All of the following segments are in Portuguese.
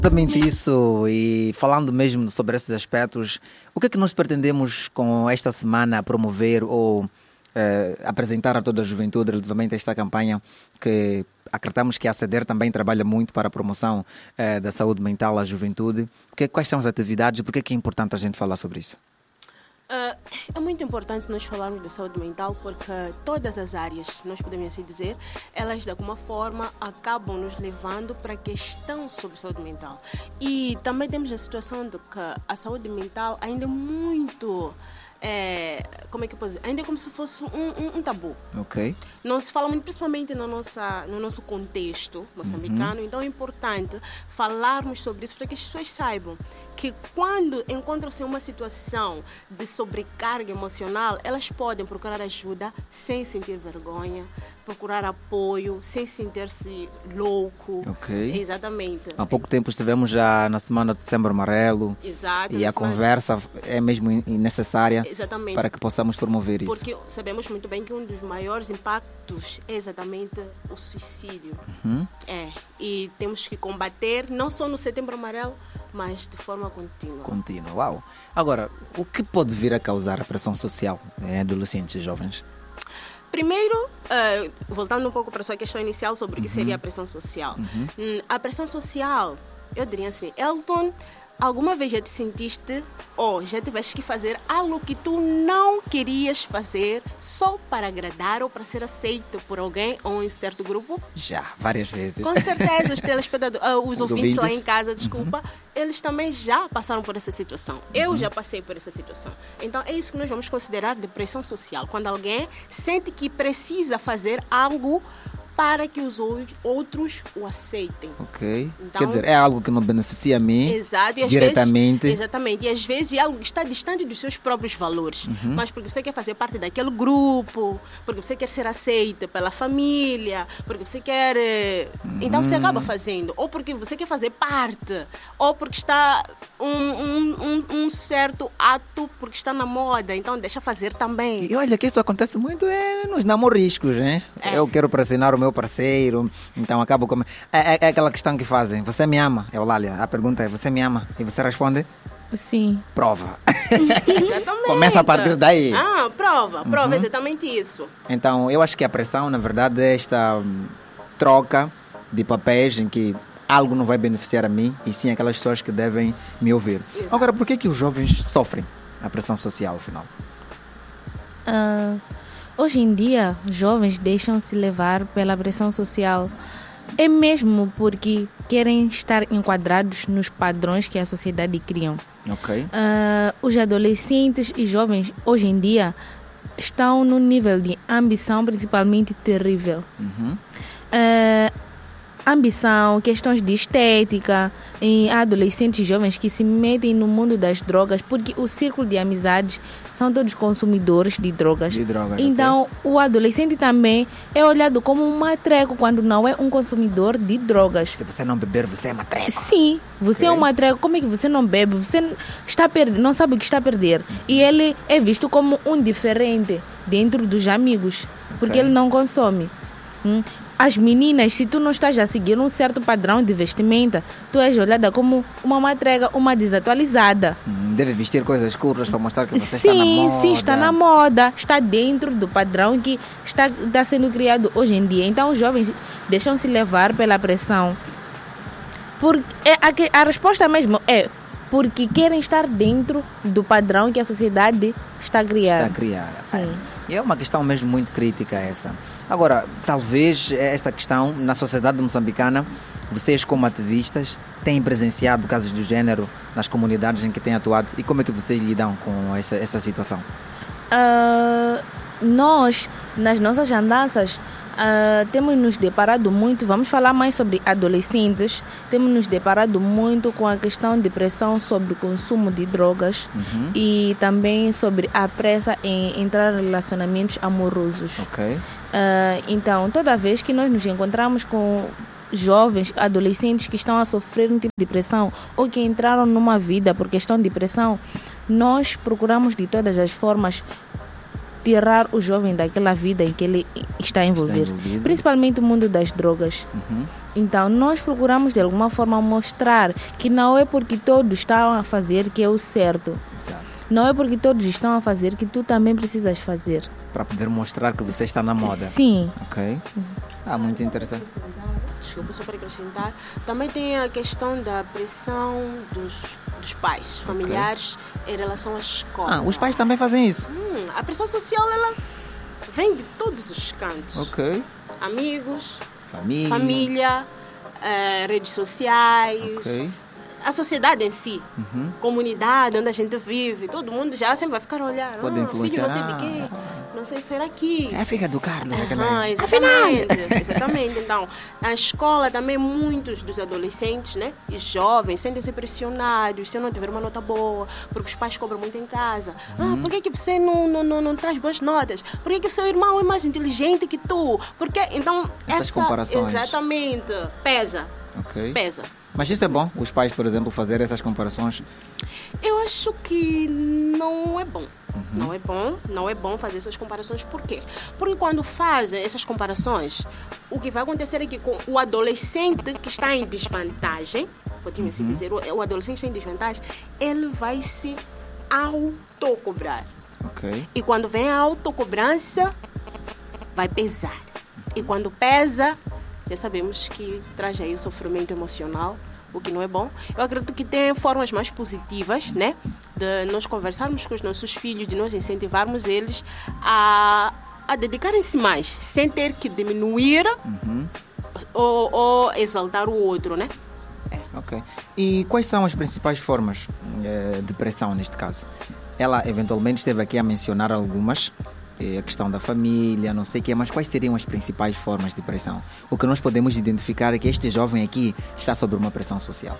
Exatamente isso, e falando mesmo sobre esses aspectos, o que é que nós pretendemos com esta semana promover ou apresentar a toda a juventude relativamente a esta campanha que acreditamos que a CEDER também trabalha muito para a promoção da saúde mental à juventude? Quais são as atividades e por que é importante a gente falar sobre isso? É muito importante nós falarmos de saúde mental porque todas as áreas, nós podemos assim dizer, elas de alguma forma acabam nos levando para a questão sobre saúde mental. E também temos a situação de que a saúde mental ainda é muito... como é que eu posso dizer? Ainda é como se fosse um tabu. Ok. Não se fala muito, principalmente no nosso contexto moçambicano. Então é importante falarmos sobre isso para que as pessoas saibam que quando encontram-se em uma situação de sobrecarga emocional, elas podem procurar ajuda sem sentir vergonha, procurar apoio sem sentir-se louco. Ok. Exatamente. Há pouco tempo estivemos já na semana de Setembro Amarelo. Exato. E a conversa é mesmo necessária. Exatamente. Para que possamos promover isso. Porque sabemos muito bem que um dos maiores impactos é exatamente o suicídio. E temos que combater, não só no Setembro Amarelo, mas de forma contínua. Contínua, uau. Agora, o que pode vir a causar a pressão social em adolescentes e jovens? Primeiro, voltando um pouco para a sua questão inicial sobre o que seria a pressão social. A pressão social, eu diria assim, Elton, alguma vez já te sentiste ou já tiveste que fazer algo que tu não querias fazer só para agradar ou para ser aceito por alguém ou em certo grupo? Já, várias vezes. Com certeza, os telespectadores, os ouvintes lá em casa, eles também já passaram por essa situação. Eu já passei por essa situação. Então, é isso que nós vamos considerar de pressão social. Quando alguém sente que precisa fazer algo para que os outros o aceitem. Ok. Então, quer dizer, é algo que não beneficia a mim. Exato, e diretamente. Exatamente. E às vezes é algo que está distante dos seus próprios valores. Mas porque você quer fazer parte daquele grupo, porque você quer ser aceita pela família, porque você quer... Então você acaba fazendo. Ou porque você quer fazer parte, ou porque está um certo ato, porque está na moda. Então deixa fazer também. E olha que isso acontece muito nos namoriscos, né? Eu quero pressionar o meu parceiro, então acabo com... É aquela questão que fazem, você me ama? Lália, a pergunta é, você me ama? E você responde? Sim. Prova. Exatamente. Começa a partir daí. Prova, exatamente isso. Então, eu acho que a pressão, na verdade, é esta troca de papéis em que algo não vai beneficiar a mim, e sim aquelas pessoas que devem me ouvir. Exato. Agora, por que os jovens sofrem a pressão social, afinal? Hoje em dia, jovens deixam-se levar pela pressão social. É mesmo porque querem estar enquadrados nos padrões que a sociedade cria. Ok. Os adolescentes e jovens, hoje em dia, estão num nível de ambição principalmente terrível. Ambição, questões de estética, em adolescentes e jovens que se metem no mundo das drogas, porque o círculo de amizades são todos consumidores de drogas. Então, o adolescente também é olhado como um matreco quando não é um consumidor de drogas. Se você não beber, você é matreco. Sim, você é um matreco. Como é que você não bebe? Você está não sabe o que está a perder. E ele é visto como um diferente dentro dos amigos, porque ele não consome. As meninas, se tu não estás a seguir um certo padrão de vestimenta, tu és olhada como uma matrega, uma desatualizada. Deve vestir coisas curtas para mostrar que você está na moda. Sim, está na moda, está dentro do padrão que está sendo criado hoje em dia. Então os jovens deixam-se levar pela pressão. A resposta mesmo é porque querem estar dentro do padrão que a sociedade está a criar. Sim. É uma questão mesmo muito crítica essa. Agora, talvez esta questão na sociedade moçambicana, vocês como ativistas têm presenciado casos do género nas comunidades em que têm atuado, e como é que vocês lidam com essa situação? Nós, nas nossas andanças, temos nos deparado muito, vamos falar mais sobre adolescentes, temos nos deparado muito com a questão de pressão sobre o consumo de drogas e também sobre a pressa em entrar em relacionamentos amorosos. Ok. Então, toda vez que nós nos encontramos com jovens, adolescentes que estão a sofrer um tipo de pressão ou que entraram numa vida por questão de pressão, nós procuramos de todas as formas tirar o jovem daquela vida em que ele está a envolver-se. Principalmente o mundo das drogas. Então, nós procuramos de alguma forma mostrar que não é porque todos estão a fazer que é o certo. Exato. Não é porque todos estão a fazer que tu também precisas fazer. Para poder mostrar que você está na moda. Sim. Ok. Muito interessante. Desculpa, só para acrescentar. Também tem a questão da pressão dos pais, familiares, em relação à escola. Os pais também fazem isso? A pressão social, ela vem de todos os cantos. Ok. Amigos, família, redes sociais, ok. A sociedade em si, comunidade onde a gente vive, todo mundo já sempre vai ficar a olhar. Pode Filho, influenciar. não sei de quê, não sei, será que... É a filha do Carlos. Exatamente. Então, a escola também, muitos dos adolescentes, né, e jovens sentem-se pressionados se eu não tiver uma nota boa, porque os pais cobram muito em casa. Por que você não traz boas notas? Por que o seu irmão é mais inteligente que tu? Porque, então, essas comparações. Exatamente. Pesa. Ok. Pesa. Mas isso é bom, os pais, por exemplo, fazer essas comparações? Eu acho que não é bom. Não é bom fazer essas comparações. Por quê? Porque quando fazem essas comparações, o que vai acontecer é que com o adolescente que está em desvantagem, podemos assim dizer, o adolescente que está em desvantagem, ele vai se autocobrar. Ok. E quando vem a autocobrança, vai pesar. E quando pesa, já sabemos que traz aí o sofrimento emocional, o que não é bom. Eu acredito que tem formas mais positivas, né? De nós conversarmos com os nossos filhos, de nós incentivarmos eles a dedicarem-se mais, sem ter que diminuir ou exaltar o outro, né? Ok. E quais são as principais formas de pressão neste caso? Ela eventualmente esteve aqui a mencionar algumas. A questão da família, não sei o quê, mas quais seriam as principais formas de pressão? O que nós podemos identificar é que este jovem aqui está sob uma pressão social.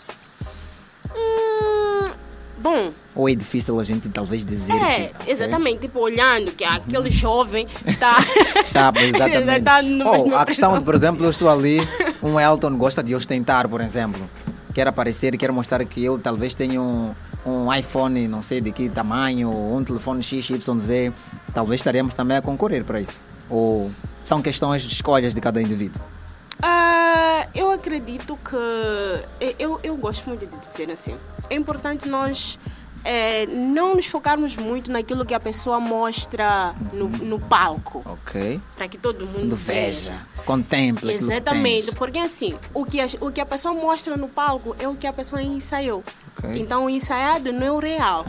Bom... Ou é difícil a gente talvez dizer que... exatamente, tipo, olhando que aquele jovem está... exatamente. A questão de, por exemplo, eu estou ali, um Elton gosta de ostentar, por exemplo. Quer aparecer, quer mostrar que eu talvez tenho um iPhone, não sei de que tamanho, um telefone XYZ, talvez estaremos também a concorrer para isso. Ou são questões de escolhas de cada indivíduo? Eu acredito que... Eu gosto muito de dizer assim. É importante nós não nos focarmos muito naquilo que a pessoa mostra no palco. Ok. Para que todo mundo veja. Contemple. Exatamente. Porque assim, o que a pessoa mostra no palco é o que a pessoa ensaiou. Okay. Então, o ensaiado não é o real.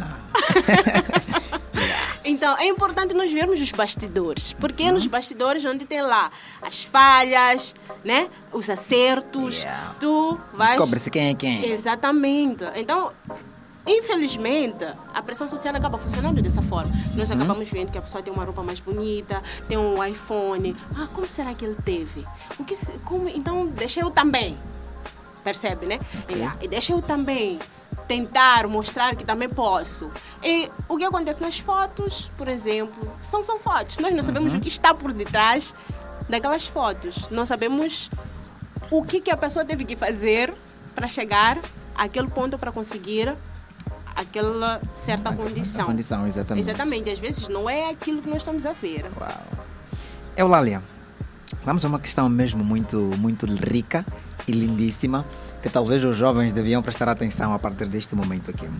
Então, é importante nós vermos os bastidores. Porque é nos bastidores onde tem lá as falhas, né? Os acertos. Tu vais... Descobre-se quem é quem. Exatamente. Então, infelizmente, a pressão social acaba funcionando dessa forma. Nós acabamos vendo que a pessoa tem uma roupa mais bonita, tem um iPhone. Como será que ele teve? Então, deixa eu também. Percebe, né? E deixa eu também tentar mostrar que também posso. E o que acontece nas fotos, por exemplo, são fotos. Nós não sabemos o que está por detrás daquelas fotos. Não sabemos o que a pessoa teve que fazer para chegar àquele ponto, para conseguir aquela certa condição. Condição, exatamente. Exatamente. Às vezes não é aquilo que nós estamos a ver. Uau. Eulália, vamos a uma questão mesmo muito, muito rica e lindíssima, que talvez os jovens deviam prestar atenção a partir deste momento aqui.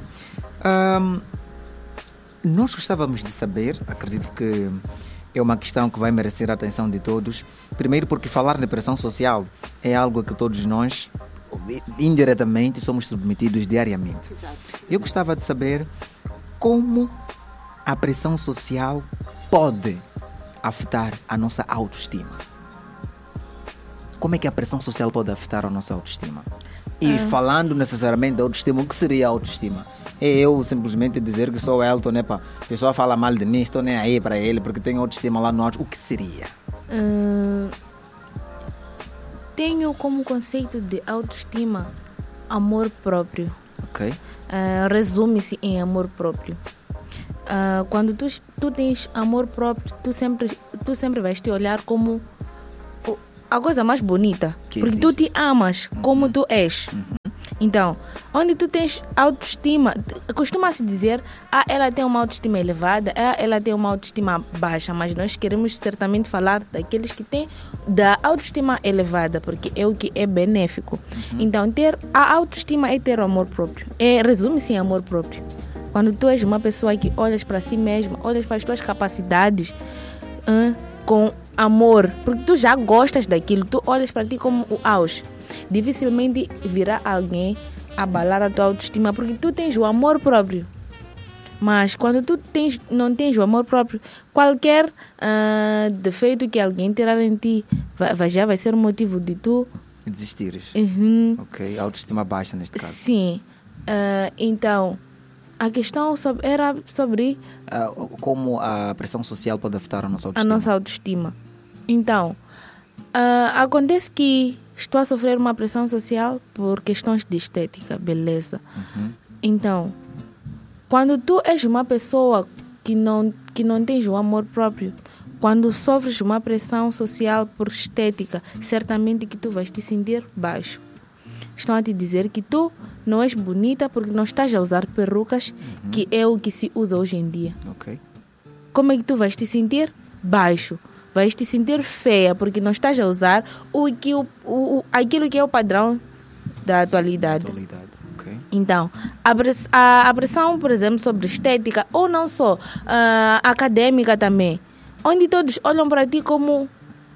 Nós gostávamos de saber, acredito que é uma questão que vai merecer a atenção de todos. Primeiro porque falar de pressão social é algo que todos nós, indiretamente, somos submetidos diariamente. Exato. Eu gostava de saber como a pressão social pode afetar a nossa autoestima. Como é que a pressão social pode afetar a nossa autoestima? E falando necessariamente da autoestima, o que seria a autoestima? É eu simplesmente dizer que sou Elton, né, pá? A pessoa fala mal de mim, estou nem aí para ele porque tenho autoestima lá no alto. O que seria? Tenho como conceito de autoestima amor próprio. Ok. Resume-se em amor próprio. Quando tu tens amor próprio, tu sempre vais te olhar como a coisa mais bonita. Que porque existe. tu te amas como tu és. Então, onde tu tens autoestima, costuma-se dizer, ela tem uma autoestima elevada, ela tem uma autoestima baixa, mas nós queremos certamente falar daqueles que têm da autoestima elevada, porque é o que é benéfico. Então, ter a autoestima é ter o amor próprio, resume-se em amor próprio. Quando tu és uma pessoa que olhas para si mesma, olhas para as tuas capacidades com amor, porque tu já gostas daquilo, tu olhas para ti como o auge. Dificilmente virá alguém abalar a tua autoestima, porque tu tens o amor próprio. Mas quando tu não tens o amor próprio, qualquer defeito que alguém tirar em ti já vai ser um motivo de tu desistires. Ok, autoestima baixa neste caso. Sim. Então, a questão era sobre como a pressão social pode afetar a nossa autoestima. A nossa autoestima. Então, acontece que estou a sofrer uma pressão social por questões de estética, beleza. Então, quando tu és uma pessoa que não tens o amor próprio, quando sofres uma pressão social por estética, certamente que tu vais te sentir baixo. Estão a te dizer que tu não és bonita porque não estás a usar perucas, que é o que se usa hoje em dia. Ok. Como é que tu vais te sentir baixo? Vais te sentir feia porque não estás a usar aquilo que é o padrão da atualidade. Okay. Então, a pressão, por exemplo, sobre estética, ou não só, acadêmica também, onde todos olham para ti como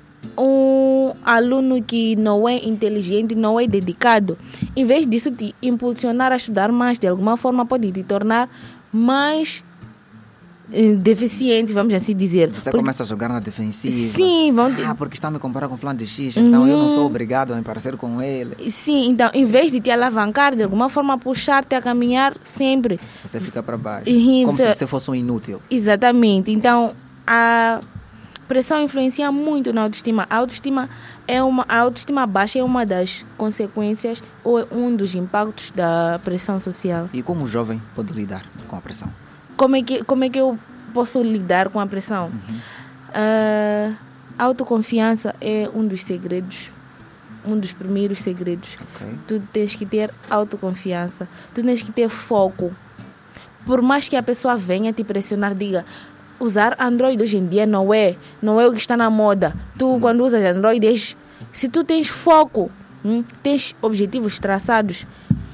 um aluno que não é inteligente, não é dedicado. Em vez disso te impulsionar a estudar mais, de alguma forma pode te tornar mais deficiente, vamos assim dizer. Você começa a jogar na defensiva. Sim, porque está a me comparar com fulano de X, então eu não sou obrigado a me parecer com ele. Sim, então, em vez de te alavancar, de alguma forma puxar-te a caminhar sempre, você fica para baixo. Como se você fosse um inútil. Exatamente. Então, a pressão influencia muito na autoestima. A autoestima baixa é uma das consequências ou é um dos impactos da pressão social. E como o jovem pode lidar com a pressão? Como é que eu posso lidar com a pressão? Autoconfiança é um dos segredos, um dos primeiros segredos. Okay. Tu tens que ter autoconfiança, tu tens que ter foco. Por mais que a pessoa venha te pressionar, diga, usar Android hoje em dia não é o que está na moda. Tu, quando usas Android, se tu tens foco, tens objetivos traçados,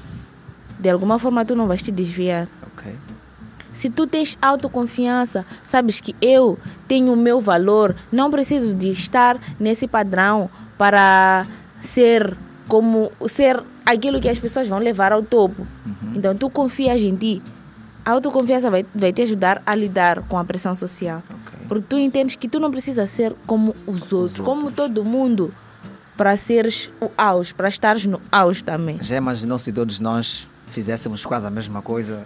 de alguma forma tu não vais te desviar. Okay. Se tu tens autoconfiança, sabes que eu tenho o meu valor, não preciso de estar nesse padrão para ser aquilo que as pessoas vão levar ao topo. Então tu confias em ti. A autoconfiança vai te ajudar a lidar com a pressão social. Okay. Porque tu entendes que tu não precisas ser como os outros, como todo mundo, para seres o auge, para estares no auge também. Já imaginou se todos nós fizéssemos quase a mesma coisa?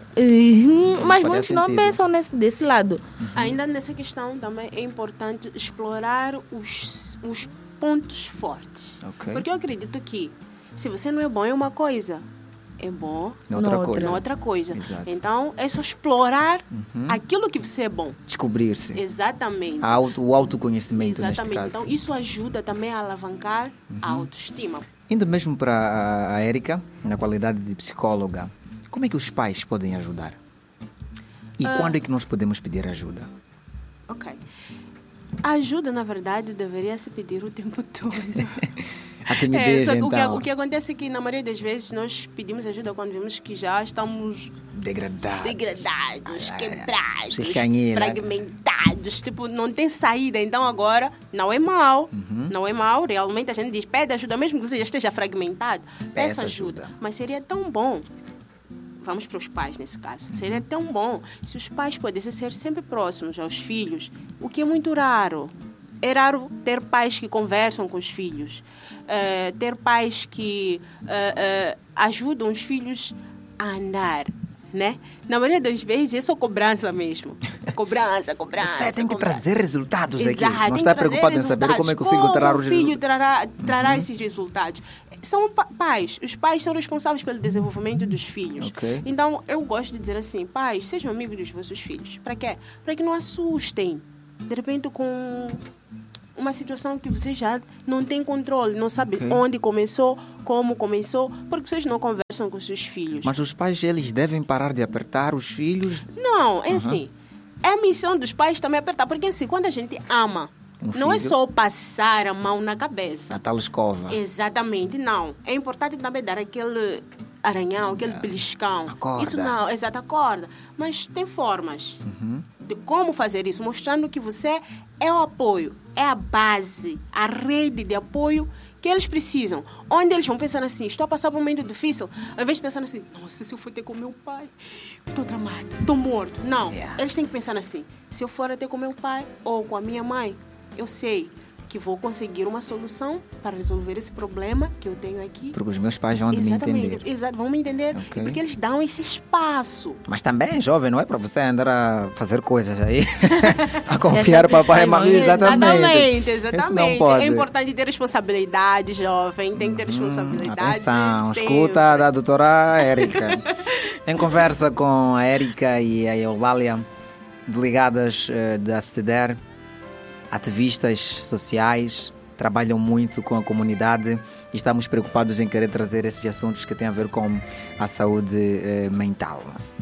Mas muitos não pensam desse lado. Ainda nessa questão também é importante explorar os pontos fortes. Okay. Porque eu acredito que se você não é bom em uma coisa, é bom noutra coisa. Exato. Então, é só explorar aquilo que você é bom. Descobrir-se. Exatamente. O autoconhecimento, exatamente. Neste caso. Então, isso ajuda também a alavancar a autoestima. Indo mesmo para a Érica, na qualidade de psicóloga, como é que os pais podem ajudar? E quando é que nós podemos pedir ajuda? Ok. A ajuda, na verdade, deveria se pedir o tempo todo. A timidez, então. O que acontece é que, na maioria das vezes, nós pedimos ajuda quando vemos que já estamos degradados, quebrados, fragmentados, tipo, não tem saída. Então, agora, não é mal, realmente a gente diz, pede ajuda, mesmo que você já esteja fragmentado, peça ajuda. Mas seria tão bom, vamos para os pais nesse caso, seria tão bom se os pais pudessem ser sempre próximos aos filhos, o que é muito raro. É raro ter pais que conversam com os filhos, ter pais que ajudam os filhos a andar, né? Na maioria das vezes é só cobrança mesmo. Cobrança. Você tem que trazer resultados. Exato, aqui. Não está preocupado em saber como é que o filho trará os resultados. Trará esses resultados. São pais. Os pais são responsáveis pelo desenvolvimento dos filhos. Okay. Então, eu gosto de dizer assim, pais, sejam amigos dos vossos filhos. Para quê? Para que não assustem. De repente, com uma situação que você já não tem controle, não sabe onde começou, como começou, porque vocês não conversam com os seus filhos. Mas os pais, eles devem parar de apertar os filhos? Não, é assim. É a missão dos pais também apertar, porque assim, quando a gente ama, não é filho? só passar a mão na cabeça. A tal escova. Exatamente, não. É importante também dar aquele arranhão, aquele beliscão. Acorda. Isso não, exato, acorda. Mas tem formas de como fazer isso, mostrando que você é o apoio, é a base, a rede de apoio que eles precisam. Onde eles vão pensar assim, estou a passar por um momento difícil, ao invés de pensar assim, nossa, se eu for ter com meu pai, estou tramado, estou morto. Não, eles têm que pensar assim, se eu for até com meu pai ou com a minha mãe, eu sei que vou conseguir uma solução para resolver esse problema que eu tenho aqui. Porque os meus pais vão me entender. Exato, vão me entender. Ok. Porque eles dão esse espaço. Mas também é jovem, não é para você andar a fazer coisas aí, a confiar papai e mamãe. Exatamente. Isso não pode. É importante ter responsabilidade, jovem. Tem que ter responsabilidade. Atenção, sempre. escuta da doutora Érica. Em conversa com a Érica e a Eulália, delegadas da CTDER, ativistas sociais, trabalham muito com a comunidade e estamos preocupados em querer trazer esses assuntos que têm a ver com a saúde mental.